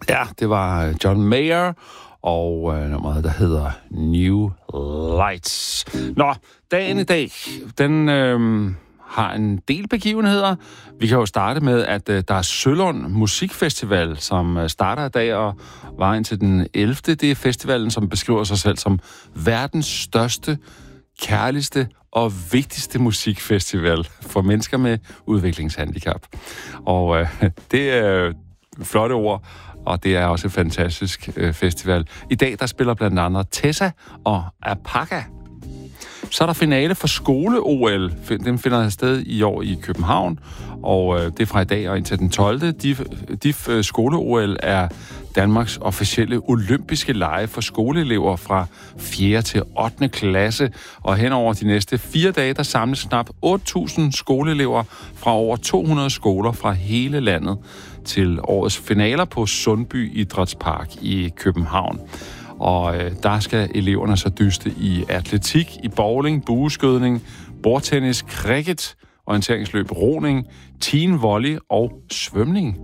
Ja, det var John Mayer og nummeret, der hedder New Lights. Nå, dagen i dag, den har en del begivenheder. Vi kan jo starte med, at der er Sølund Musikfestival, som starter i dag og var indtil den 11. Det er festivalen, som beskriver sig selv som verdens største, kærligste og vigtigste musikfestival for mennesker med udviklingshandicap. Og det er flotte ord, og det er også en fantastisk festival. I dag, der spiller blandt andet Tessa og Apaka. Så er der finale for skole-OL. Den finder sted i år i København, og det er fra i dag og indtil den 12. De skole-OL er Danmarks officielle olympiske lege for skoleelever fra 4. til 8. klasse. Og hen over de næste 4 dage, der samles knap 8.000 skoleelever fra over 200 skoler fra hele landet til årets finaler på Sundby Idrætspark i København. Og der skal eleverne så dyste i atletik, i bowling, bueskydning, bordtennis, cricket, orienteringsløb, roning, teen volley og svømning.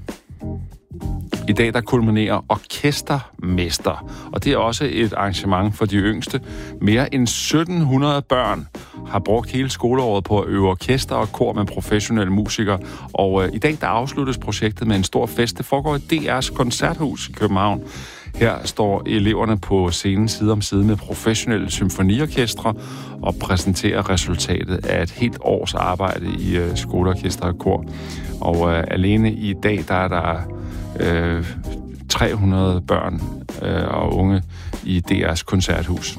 I dag der kulminerer Orkestermester, og det er også et arrangement for de yngste. Mere end 1700 børn har brugt hele skoleåret på at øve orkester og kor med professionelle musikere. Og i dag der afsluttes projektet med en stor fest. Det foregår i DR's koncerthus i København. Her står eleverne på scenen side om side med professionelle symfoniorkestre og præsenterer resultatet af et helt års arbejde i skoleorkester og kor. Og alene i dag der er der 300 børn og unge i DR's koncerthus.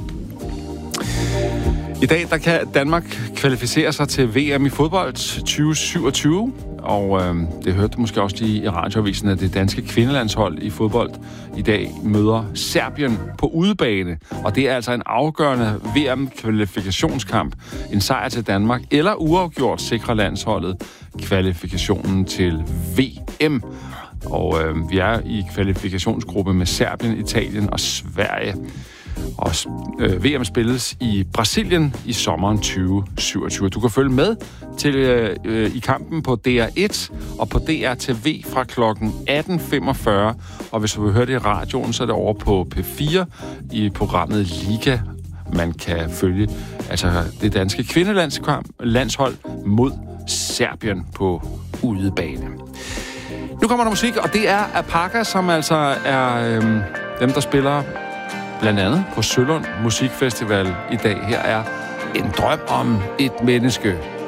I dag der kan Danmark kvalificere sig til VM i fodbold 2027, og det hørte du måske også lige i radioavisen, at det danske kvindelandshold i fodbold i dag møder Serbien på udebane, og det er altså en afgørende VM-kvalifikationskamp. En sejr til Danmark eller uafgjort sikrer landsholdet kvalifikationen til VM. Og vi er i kvalifikationsgruppe med Serbien, Italien og Sverige. Og VM spilles i Brasilien i sommeren 2027. Du kan følge med til i kampen på DR1 og på DR TV fra kl. 18.45. Og hvis du vil høre det i radioen, så er det over på P4 i programmet Liga. Man kan følge altså det danske kvindelandshold mod Serbien på udebane. Nu kommer der musik, og det er Apaka, som altså er dem, der spiller blandt andet på Sølund Musikfestival i dag. Her er En drøm om et menneske.